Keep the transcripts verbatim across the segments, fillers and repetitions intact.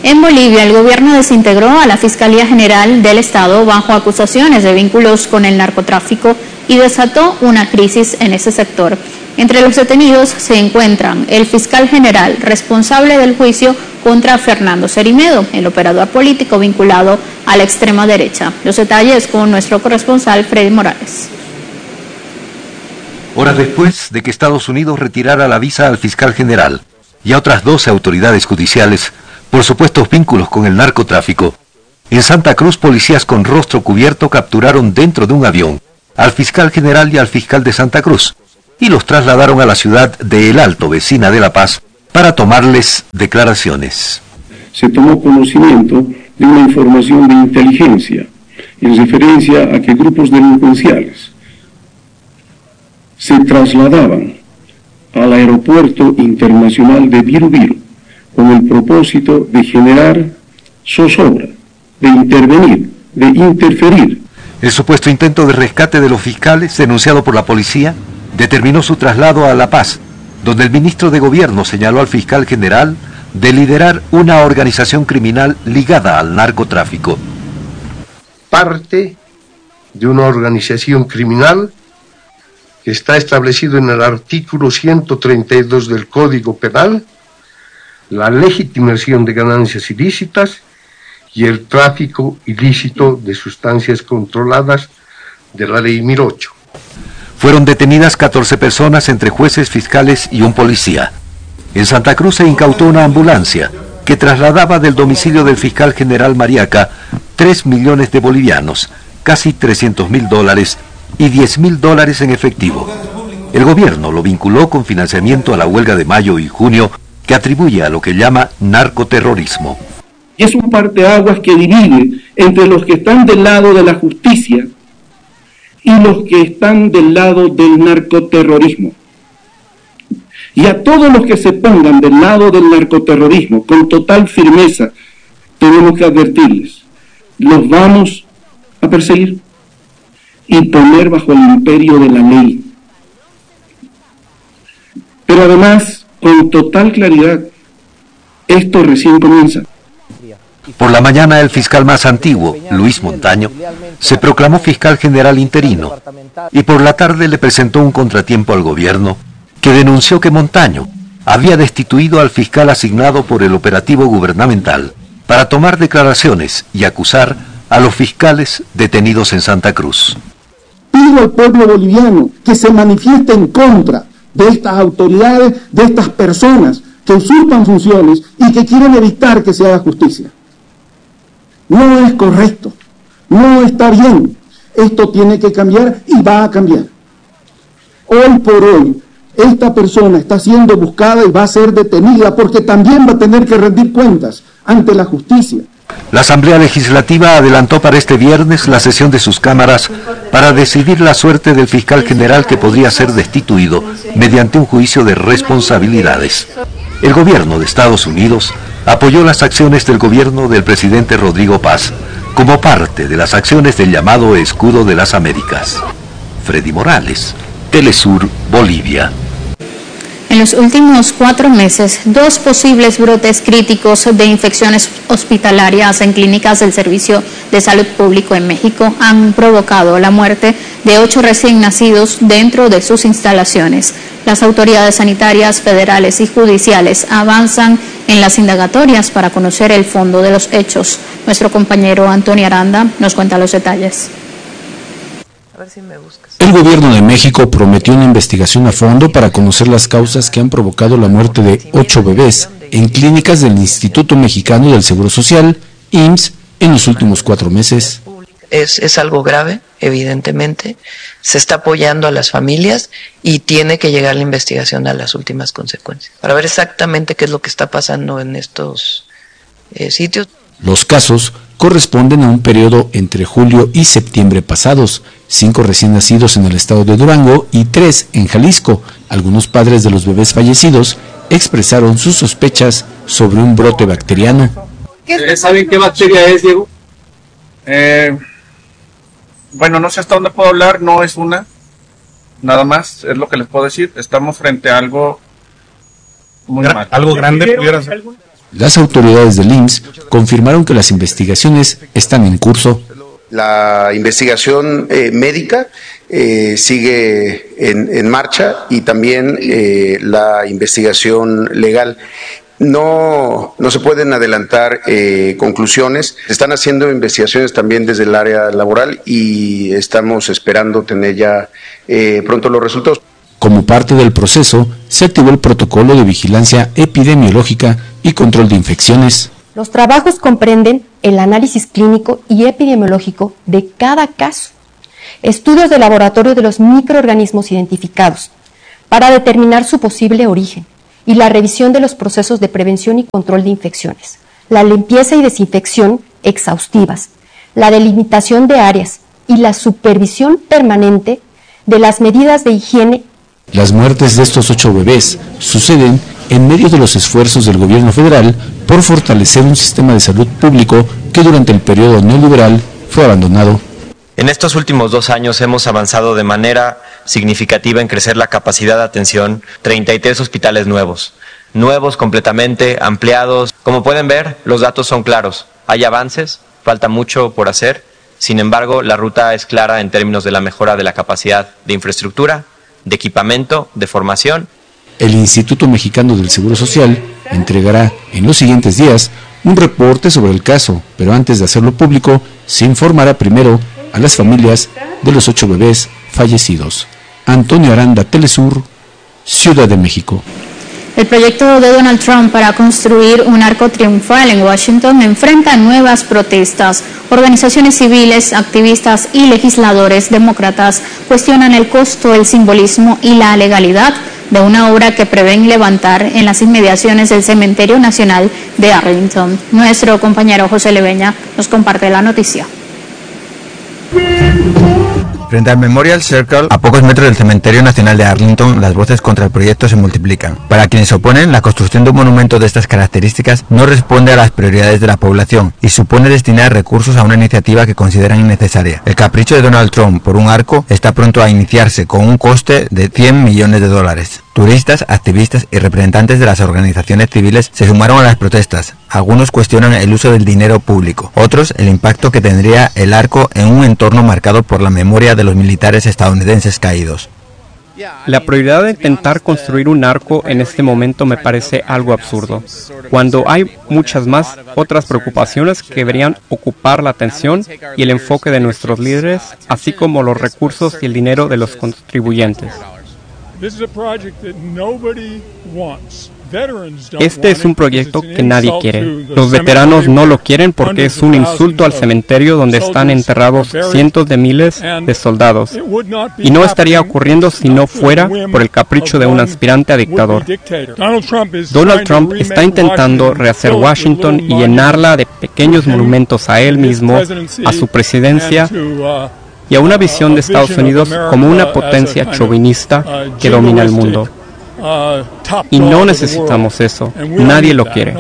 En Bolivia, el gobierno desintegró a la Fiscalía General del Estado bajo acusaciones de vínculos con el narcotráfico y desató una crisis en ese sector. Entre los detenidos se encuentran el fiscal general responsable del juicio contra Fernando Cerimedo, el operador político vinculado a la extrema derecha. Los detalles con nuestro corresponsal Freddy Morales. Horas después de que Estados Unidos retirara la visa al fiscal general y a otras doce autoridades judiciales por supuestos vínculos con el narcotráfico, en Santa Cruz policías con rostro cubierto capturaron dentro de un avión al fiscal general y al fiscal de Santa Cruz y los trasladaron a la ciudad de El Alto, vecina de La Paz, para tomarles declaraciones. Se tomó conocimiento de una información de inteligencia en referencia a que grupos delincuenciales se trasladaban al aeropuerto internacional de Viru Viru con el propósito de generar zozobra, de intervenir, de interferir. El supuesto intento de rescate de los fiscales, denunciado por la policía, determinó su traslado a La Paz, donde el ministro de Gobierno señaló al fiscal general de liderar una organización criminal ligada al narcotráfico. Parte de una organización criminal que está establecido en el artículo ciento treinta y dos del Código Penal, la legitimación de ganancias ilícitas y el tráfico ilícito de sustancias controladas de la Ley mil ocho. Fueron detenidas catorce personas entre jueces, fiscales y un policía. En Santa Cruz se incautó una ambulancia que trasladaba del domicilio del fiscal general Mariaca tres millones de bolivianos, casi trescientos mil dólares y diez mil dólares en efectivo. El gobierno lo vinculó con financiamiento a la huelga de mayo y junio que atribuye a lo que llama narcoterrorismo. Es un parteaguas que divide entre los que están del lado de la justicia y los que están del lado del narcoterrorismo. Y a todos los que se pongan del lado del narcoterrorismo con total firmeza, tenemos que advertirles, los vamos a perseguir y poner bajo el imperio de la ley. Pero además, con total claridad, esto recién comienza. Por la mañana el fiscal más antiguo, Luis Montaño, se proclamó fiscal general interino y por la tarde le presentó un contratiempo al gobierno que denunció que Montaño había destituido al fiscal asignado por el operativo gubernamental para tomar declaraciones y acusar a los fiscales detenidos en Santa Cruz. Pido al pueblo boliviano que se manifieste en contra de estas autoridades, de estas personas que usurpan funciones y que quieren evitar que se haga justicia. No es correcto, no está bien, esto tiene que cambiar y va a cambiar. Hoy por hoy, esta persona está siendo buscada y va a ser detenida porque también va a tener que rendir cuentas ante la justicia. La Asamblea Legislativa adelantó para este viernes la sesión de sus cámaras para decidir la suerte del fiscal general que podría ser destituido mediante un juicio de responsabilidades. El gobierno de Estados Unidos apoyó las acciones del gobierno del presidente Rodrigo Paz como parte de las acciones del llamado Escudo de las Américas. Freddy Morales, Telesur, Bolivia. En los últimos cuatro meses, dos posibles brotes críticos de infecciones hospitalarias en clínicas del Servicio de Salud Público en México han provocado la muerte de ocho recién nacidos dentro de sus instalaciones. Las autoridades sanitarias federales y judiciales avanzan en las indagatorias para conocer el fondo de los hechos. Nuestro compañero Antonio Aranda nos cuenta los detalles. A ver si me buscas. El gobierno de México prometió una investigación a fondo para conocer las causas que han provocado la muerte de ocho bebés en clínicas del Instituto Mexicano del Seguro Social, I M S S, en los últimos cuatro meses. Es, es algo grave, evidentemente. Se está apoyando a las familias y tiene que llegar la investigación a las últimas consecuencias para ver exactamente qué es lo que está pasando en estos eh, sitios. Los casos corresponden a un periodo entre julio y septiembre pasados, cinco recién nacidos en el estado de Durango y tres en Jalisco. Algunos padres de los bebés fallecidos expresaron sus sospechas sobre un brote bacteriano. ¿Saben qué bacteria es, Diego? Eh, bueno, no sé hasta dónde puedo hablar, no es una, nada más, es lo que les puedo decir. Estamos frente a algo muy mal. ¿Algo grande pudiera ser? Las autoridades del I M S S confirmaron que las investigaciones están en curso. La investigación eh, médica eh, sigue en, en marcha y también eh, la investigación legal. No, no se pueden adelantar eh, conclusiones. Se están haciendo investigaciones también desde el área laboral y estamos esperando tener ya eh, pronto los resultados. Como parte del proceso, se activó el protocolo de vigilancia epidemiológica y control de infecciones. Los trabajos comprenden el análisis clínico y epidemiológico de cada caso, estudios de laboratorio de los microorganismos identificados para determinar su posible origen y la revisión de los procesos de prevención y control de infecciones, la limpieza y desinfección exhaustivas, la delimitación de áreas y la supervisión permanente de las medidas de higiene. Las muertes de estos ocho bebés suceden en medio de los esfuerzos del gobierno federal por fortalecer un sistema de salud público que durante el periodo neoliberal fue abandonado. En estos últimos dos años hemos avanzado de manera significativa en crecer la capacidad de atención, treinta y tres hospitales nuevos, nuevos completamente, ampliados. Como pueden ver, los datos son claros, hay avances, falta mucho por hacer, sin embargo, la ruta es clara en términos de la mejora de la capacidad de infraestructura, de equipamiento, de formación. El Instituto Mexicano del Seguro Social entregará en los siguientes días un reporte sobre el caso, pero antes de hacerlo público, se informará primero a las familias de los ocho bebés fallecidos. Antonio Aranda, Telesur, Ciudad de México. El proyecto de Donald Trump para construir un arco triunfal en Washington enfrenta nuevas protestas. Organizaciones civiles, activistas y legisladores demócratas cuestionan el costo, el simbolismo y la legalidad de una obra que prevén levantar en las inmediaciones del Cementerio Nacional de Arlington. Nuestro compañero José Leveña nos comparte la noticia. Frente al Memorial Circle, a pocos metros del Cementerio Nacional de Arlington, las voces contra el proyecto se multiplican. Para quienes se oponen, la construcción de un monumento de estas características no responde a las prioridades de la población y supone destinar recursos a una iniciativa que consideran innecesaria. El capricho de Donald Trump por un arco está pronto a iniciarse con un coste de cien millones de dólares. Turistas, activistas y representantes de las organizaciones civiles se sumaron a las protestas. Algunos cuestionan el uso del dinero público, otros el impacto que tendría el arco en un entorno marcado por la memoria de los militares estadounidenses caídos. La prioridad de intentar construir un arco en este momento me parece algo absurdo, cuando hay muchas más otras preocupaciones que deberían ocupar la atención y el enfoque de nuestros líderes, así como los recursos y el dinero de los contribuyentes. Este es un proyecto que nadie quiere. Los veteranos no lo quieren porque es un insulto al cementerio donde están enterrados cientos de miles de soldados. Y no estaría ocurriendo si no fuera por el capricho de un aspirante a dictador. Donald Trump está intentando rehacer Washington y llenarla de pequeños monumentos a él mismo, a su presidencia y a una visión de Estados Unidos como una potencia chauvinista que domina el mundo. Y no necesitamos eso, nadie lo quiere.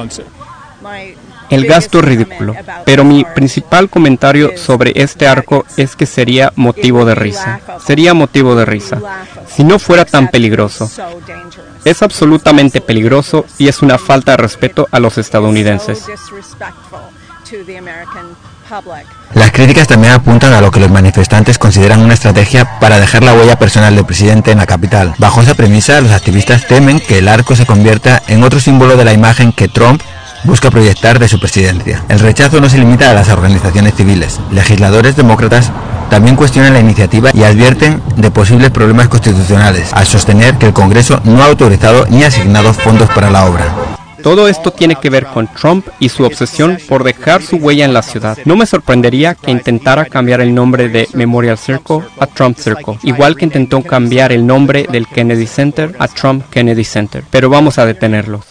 El gasto es ridículo, pero mi principal comentario sobre este arco es que sería motivo de risa. Sería motivo de risa, si no fuera tan peligroso. Es absolutamente peligroso y es una falta de respeto a los estadounidenses. Las críticas también apuntan a lo que los manifestantes consideran una estrategia para dejar la huella personal del presidente en la capital. Bajo esa premisa, los activistas temen que el arco se convierta en otro símbolo de la imagen que Trump busca proyectar de su presidencia. El rechazo no se limita a las organizaciones civiles. Legisladores demócratas también cuestionan la iniciativa y advierten de posibles problemas constitucionales, al sostener que el Congreso no ha autorizado ni asignado fondos para la obra. Todo esto tiene que ver con Trump y su obsesión por dejar su huella en la ciudad. No me sorprendería que intentara cambiar el nombre de Memorial Circle a Trump Circle, igual que intentó cambiar el nombre del Kennedy Center a Trump Kennedy Center. Pero vamos a detenerlos.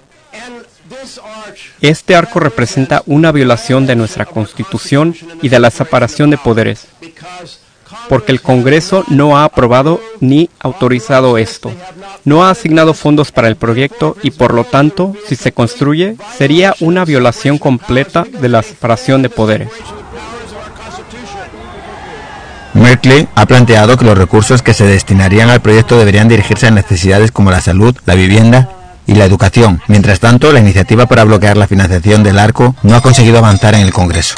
Este arco representa una violación de nuestra Constitución y de la separación de poderes, porque el Congreso no ha aprobado ni autorizado esto. No ha asignado fondos para el proyecto y por lo tanto, si se construye, sería una violación completa de la separación de poderes. Merkley ha planteado que los recursos que se destinarían al proyecto deberían dirigirse a necesidades como la salud, la vivienda y la educación. Mientras tanto, la iniciativa para bloquear la financiación del arco no ha conseguido avanzar en el Congreso.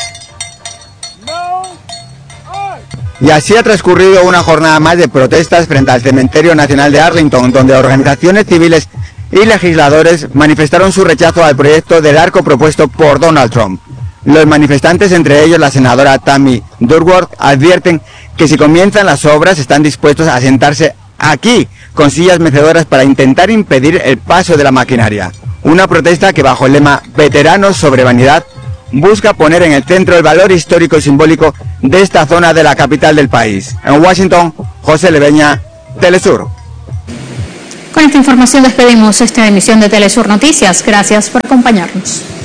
Y así ha transcurrido una jornada más de protestas frente al Cementerio Nacional de Arlington, donde organizaciones civiles y legisladores manifestaron su rechazo al proyecto del arco propuesto por Donald Trump. Los manifestantes, entre ellos la senadora Tammy Duckworth, advierten que si comienzan las obras están dispuestos a sentarse aquí con sillas mecedoras para intentar impedir el paso de la maquinaria. Una protesta que, bajo el lema Veteranos sobre Vanidad, busca poner en el centro el valor histórico y simbólico de esta zona de la capital del país. En Washington, José Leveña, Telesur. Con esta información despedimos esta emisión de Telesur Noticias. Gracias por acompañarnos.